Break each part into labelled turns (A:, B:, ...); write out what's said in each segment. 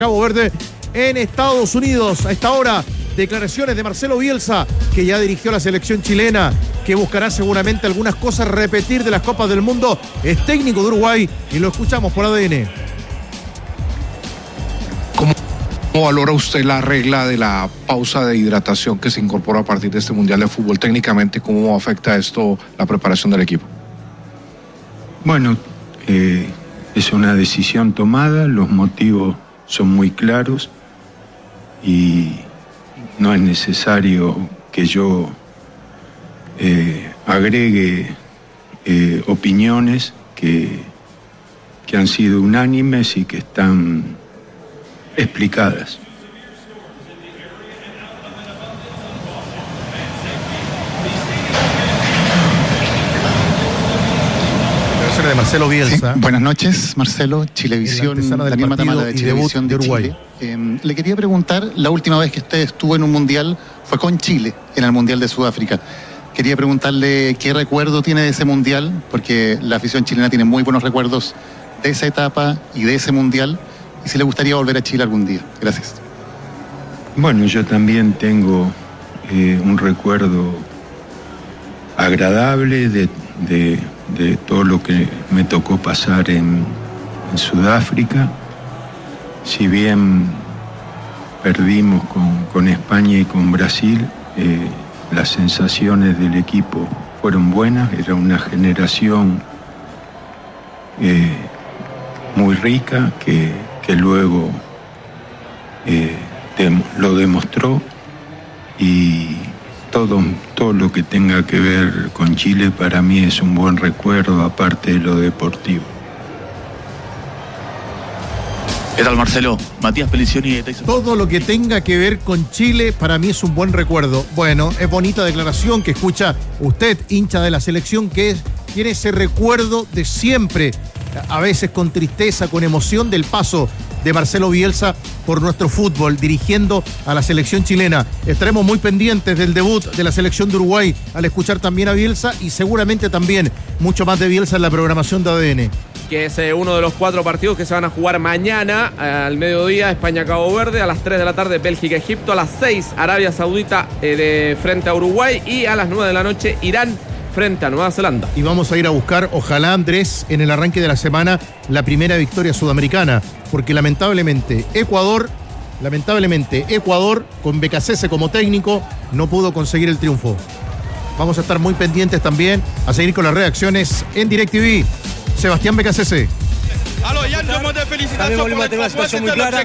A: Cabo Verde en Estados Unidos. A esta hora, declaraciones de Marcelo Bielsa, que ya dirigió la selección chilena, que buscará seguramente algunas cosas repetir de las Copas del Mundo. Es técnico de Uruguay y lo escuchamos por ADN.
B: ¿Cómo valora usted la regla de la pausa de hidratación que se incorpora a partir de este Mundial de Fútbol? Técnicamente, ¿cómo afecta esto la preparación del equipo?
C: Bueno, es una decisión tomada, los motivos son muy claros y no es necesario que yo agregue opiniones que han sido unánimes y que están explicadas.
A: De Marcelo Bielsa.
D: Sí, buenas noches, Marcelo. Chilevisión, Daniel Matamala de Chilevisión de Uruguay. Le quería preguntar, la última vez que usted estuvo en un mundial fue con Chile, en el Mundial de Sudáfrica. Quería preguntarle qué recuerdo tiene de ese mundial, porque la afición chilena tiene muy buenos recuerdos de esa etapa y de ese mundial, y si le gustaría volver a Chile algún día. Gracias.
C: Bueno, yo también tengo un recuerdo agradable de todo lo que me tocó pasar en Sudáfrica. Si bien perdimos con España y con Brasil, las sensaciones del equipo fueron buenas. Era una generación muy rica que luego lo demostró, y todo lo que tenga que ver con Chile para mí es un buen recuerdo, aparte de lo deportivo.
E: ¿Qué tal, Marcelo? Matías Pelicioni de Texas.
A: Todo lo que tenga que ver con Chile para mí es un buen recuerdo. Bueno, es bonita declaración que escucha usted, hincha de la selección, que tiene ese recuerdo de siempre, a veces con tristeza, con emoción, del paso de Marcelo Bielsa por nuestro fútbol, dirigiendo a la selección chilena. Estaremos muy pendientes del debut de la selección de Uruguay al escuchar también a Bielsa, y seguramente también mucho más de Bielsa en la programación de ADN.
F: Que es uno de los 4 partidos que se van a jugar mañana al mediodía: España-Cabo Verde, a las 3 de la tarde Bélgica-Egipto, a las 6 Arabia Saudita frente a Uruguay, y a las 9 de la noche Irán frente a Nueva Zelanda.
A: Y vamos a ir a buscar, ojalá, Andrés, en el arranque de la semana, la primera victoria sudamericana, porque lamentablemente Ecuador, con Becasese como técnico, no pudo conseguir el triunfo. Vamos a estar muy pendientes también, a seguir con las reacciones en DirecTV. Sebastián Becasese.
G: También volvimos a tener una situación muy clara,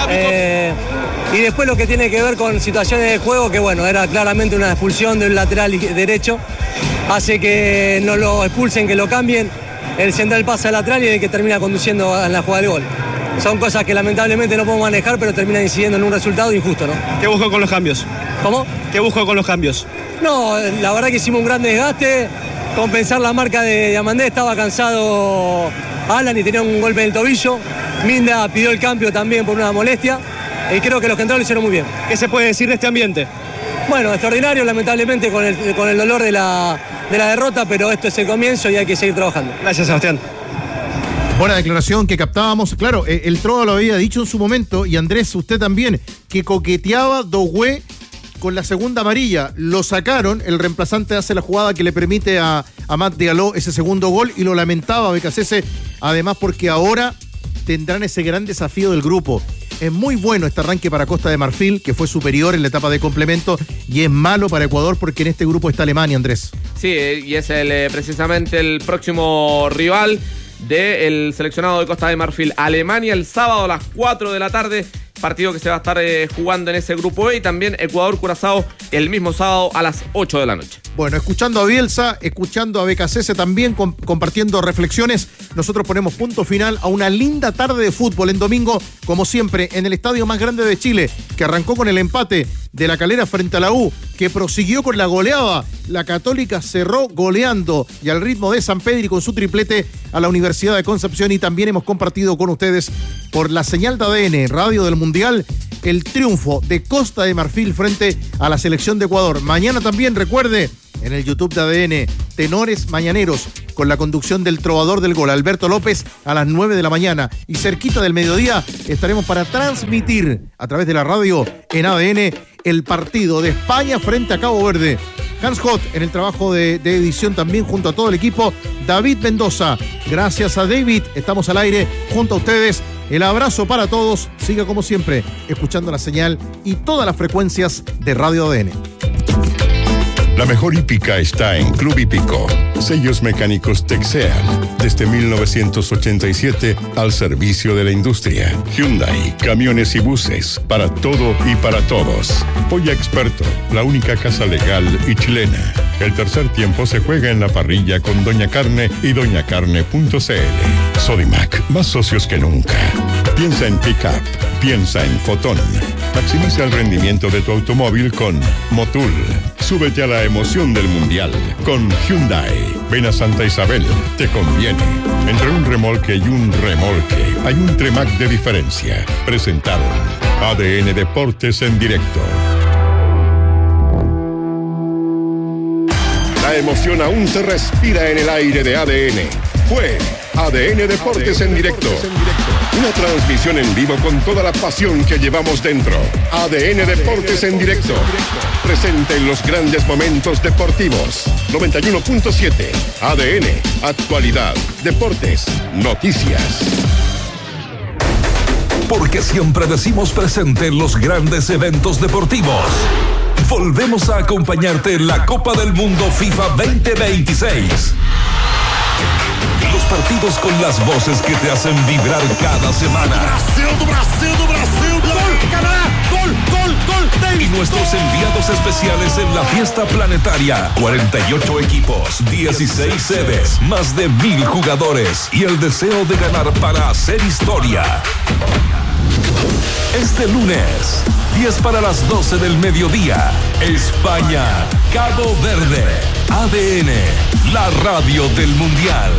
G: y después lo que tiene que ver con situaciones de juego, que bueno, era claramente una expulsión de un lateral derecho, hace que no lo expulsen, que lo cambien, el central pasa al lateral y el que termina conduciendo en la jugada del gol. Son cosas que lamentablemente no podemos manejar, pero terminan incidiendo en un resultado injusto, ¿no?
H: ¿Qué buscó con los cambios?
G: ¿Cómo?
H: ¿Qué buscó con los cambios?
G: No, la verdad que hicimos un gran desgaste, compensar la marca de Diamandé. Estaba cansado Alan y tenía un golpe en el tobillo. Minda pidió el cambio también por una molestia, y creo que los centrales lo hicieron muy bien.
H: ¿Qué se puede decir de este ambiente?
G: Bueno, extraordinario, lamentablemente con el dolor de la derrota, pero esto es el comienzo y hay que seguir trabajando.
H: Gracias, Sebastián.
A: Buena declaración que captábamos. Claro, el Trova lo había dicho en su momento, y Andrés, usted también, que coqueteaba Doué con la segunda amarilla. Lo sacaron, el reemplazante hace la jugada que le permite a Matt Diallo ese segundo gol, y lo lamentaba Becasese, además porque ahora tendrán ese gran desafío del grupo. Es muy bueno este arranque para Costa de Marfil, que fue superior en la etapa de complemento, y es malo para Ecuador porque en este grupo está Alemania, Andrés.
F: Sí, y es precisamente el próximo rival del seleccionado de Costa de Marfil. Alemania el sábado a las 4 de la tarde, partido que se va a estar jugando en ese grupo E, y también Ecuador-Curazao el mismo sábado a las 8 de la noche.
A: Bueno, escuchando a Bielsa, escuchando a Becasese también, compartiendo reflexiones, nosotros ponemos punto final a una linda tarde de fútbol en domingo, como siempre, en el estadio más grande de Chile, que arrancó con el empate de la Calera frente a la U, que prosiguió con la goleada. La Católica cerró goleando y al ritmo de San Pedro y con su triplete a la Universidad de Concepción, y también hemos compartido con ustedes por la señal de ADN, Radio del Mundial, el triunfo de Costa de Marfil frente a la selección de Ecuador. Mañana también, recuerde, en el YouTube de ADN, Tenores Mañaneros con la conducción del trovador del gol, Alberto López, a las 9 de la mañana. Y cerquita del mediodía estaremos para transmitir a través de la radio en ADN el partido de España frente a Cabo Verde. Hans Hott en el trabajo de edición también junto a todo el equipo. David Mendoza, gracias a David, estamos al aire junto a ustedes. El abrazo para todos. Siga como siempre escuchando la señal y todas las frecuencias de Radio ADN.
I: La mejor hípica está en Club Hípico. Sellos mecánicos Texean. Desde 1987 al servicio de la industria. Hyundai, camiones y buses. Para todo y para todos. Polla Experto, la única casa legal y chilena. El tercer tiempo se juega en la parrilla con Doña Carne y doñacarne.cl. Sodimac, más socios que nunca. Piensa en pick-up. Piensa en Fotón. Maximiza el rendimiento de tu automóvil con Motul. Súbete a la emoción del Mundial con Hyundai. Ven a Santa Isabel, te conviene. Entre un remolque y un remolque hay un Tremac de diferencia. Presentaron ADN Deportes en directo. La emoción aún se respira en el aire de ADN. Fue ADN Deportes en directo. Una transmisión en vivo con toda la pasión que llevamos dentro. ADN Deportes en directo. Presente en los grandes momentos deportivos. 91.7. ADN. Actualidad. Deportes. Noticias.
J: Porque siempre decimos presente en los grandes eventos deportivos. Volvemos a acompañarte en la Copa del Mundo FIFA 2026. Los partidos con las voces que te hacen vibrar cada semana.
K: Brasil, gol, Canadá, gol.
J: Y nuestros enviados especiales en la fiesta planetaria. 48 equipos, 16 sedes, más de 1,000 jugadores y el deseo de ganar para hacer historia. Este lunes, 10 para las 12 del mediodía, España, Cabo Verde. ADN, la radio del Mundial.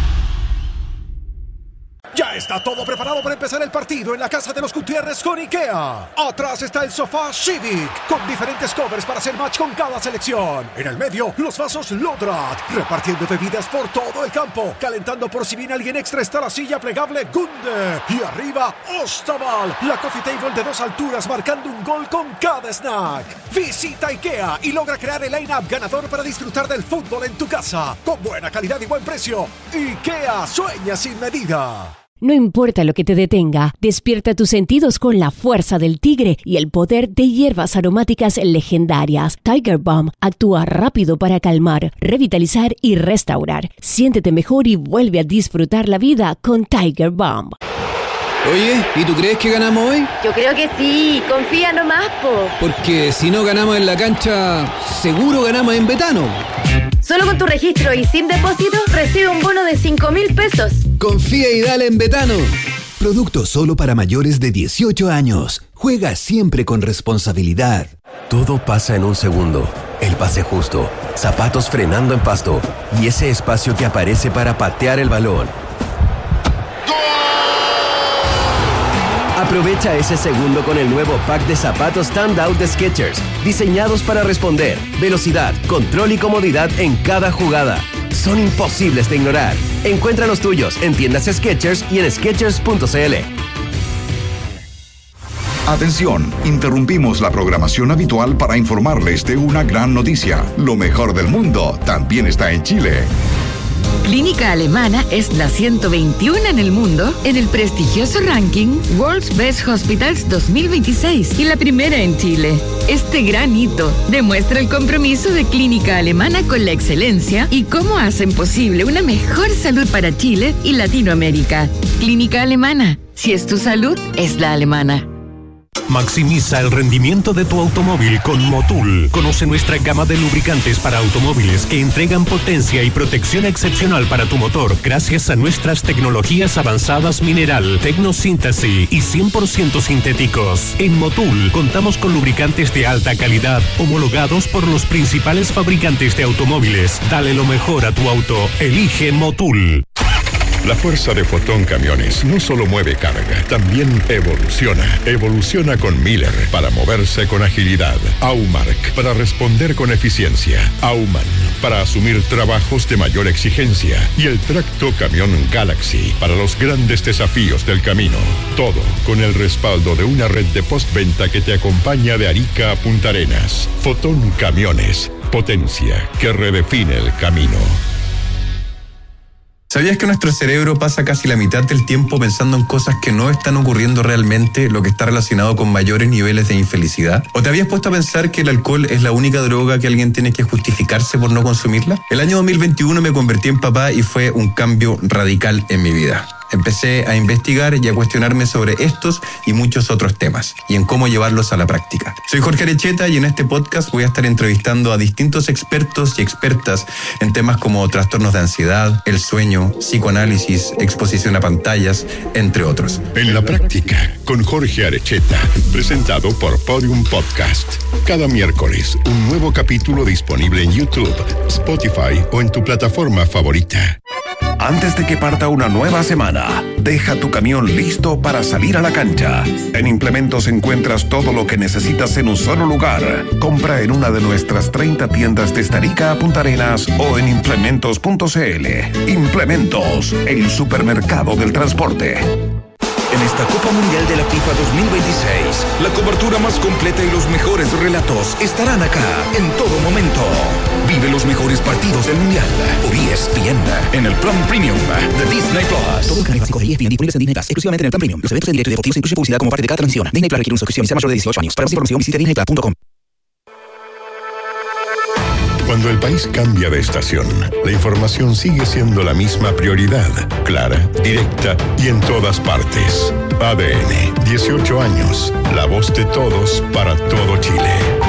K: Ya está todo preparado para empezar el partido en la casa de los Gutiérrez con IKEA. Atrás está el sofá Civic, con diferentes covers para hacer match con cada selección. En el medio, los vasos Lodrat, repartiendo bebidas por todo el campo. Calentando por si viene alguien extra está la silla plegable Gunde. Y arriba, Ostaval, la coffee table de 2 alturas, marcando un gol con cada snack. Visita IKEA y logra crear el line-up ganador para disfrutar del fútbol en tu casa. Con buena calidad y buen precio. IKEA, sueña sin medida.
L: No importa lo que te detenga, despierta tus sentidos con la fuerza del tigre y el poder de hierbas aromáticas legendarias. Tiger Balm actúa rápido para calmar, revitalizar y restaurar. Siéntete mejor y vuelve a disfrutar la vida con Tiger Balm.
M: Oye, ¿y tú crees que ganamos hoy?
N: Yo creo que sí, confía nomás, po.
M: Porque si no ganamos en la cancha, seguro ganamos en Betano.
N: Solo con tu registro y sin depósito, recibe un bono de 5,000 pesos.
M: Confía y dale en Betano.
O: Producto solo para mayores de 18 años. Juega siempre con responsabilidad.
P: Todo pasa en un segundo. El pase justo, zapatos frenando en pasto y ese espacio que aparece para patear el balón. Aprovecha ese segundo con el nuevo pack de zapatos Standout de Skechers, diseñados para responder, velocidad, control y comodidad en cada jugada. Son imposibles de ignorar. Encuentra los tuyos en tiendas Skechers y en Skechers.cl.
Q: Atención, interrumpimos la programación habitual para informarles de una gran noticia. Lo mejor del mundo también está en Chile.
R: Clínica Alemana es la 121 en el mundo en el prestigioso ranking World's Best Hospitals 2026 y la primera en Chile. Este gran hito demuestra el compromiso de Clínica Alemana con la excelencia y cómo hacen posible una mejor salud para Chile y Latinoamérica. Clínica Alemana, si es tu salud, es la alemana.
S: Maximiza el rendimiento de tu automóvil con Motul. Conoce nuestra gama de lubricantes para automóviles que entregan potencia y protección excepcional para tu motor gracias a nuestras tecnologías avanzadas mineral, tecnosíntesis y 100% sintéticos. En Motul contamos con lubricantes de alta calidad homologados por los principales fabricantes de automóviles. Dale lo mejor a tu auto. Elige Motul.
I: La fuerza de Fotón Camiones no solo mueve carga, también evoluciona. Evoluciona con Miller para moverse con agilidad. Aumark para responder con eficiencia. Auman para asumir trabajos de mayor exigencia. Y el Tracto Camión Galaxy para los grandes desafíos del camino. Todo con el respaldo de una red de postventa que te acompaña de Arica a Punta Arenas. Fotón Camiones. Potencia que redefine el camino.
T: ¿Sabías que nuestro cerebro pasa casi la mitad del tiempo pensando en cosas que no están ocurriendo realmente, lo que está relacionado con mayores niveles de infelicidad? ¿O te habías puesto a pensar que el alcohol es la única droga que alguien tiene que justificarse por no consumirla? El año 2021 me convertí en papá y fue un cambio radical en mi vida. Empecé a investigar y a cuestionarme sobre estos y muchos otros temas y en cómo llevarlos a la práctica. Soy Jorge Arecheta y en este podcast voy a estar entrevistando a distintos expertos y expertas en temas como trastornos de ansiedad, el sueño, psicoanálisis, exposición a pantallas, entre otros.
I: En la práctica, con Jorge Arecheta, presentado por Podium Podcast. Cada miércoles, un nuevo capítulo disponible en YouTube, Spotify o en tu plataforma favorita.
U: Antes de que parta una nueva semana, deja tu camión listo para salir a la cancha. En Implementos encuentras todo lo que necesitas en un solo lugar. Compra en una de nuestras 30 tiendas desde Arica a Punta Arenas o en implementos.cl. Implementos, el supermercado del transporte.
J: En esta Copa Mundial de la FIFA 2026, la cobertura más completa y los mejores relatos estarán acá en todo momento. Vive los mejores partidos del Mundial por ESPN en el Plan Premium de Disney Plus.
V: Todos los canales básicos de ESPN disponibles en Disney Plus, exclusivamente en el Plan Premium. Los eventos en directo y deportivos incluyen publicidad como parte de cada transmisión. Disney Plus requiere una suscripción y sea mayor de 18 años. Para más información visite disneyplus.com.
I: Cuando el país cambia de estación, la información sigue siendo la misma prioridad, clara, directa y en todas partes. ADN, 18 años, la voz de todos para todo Chile.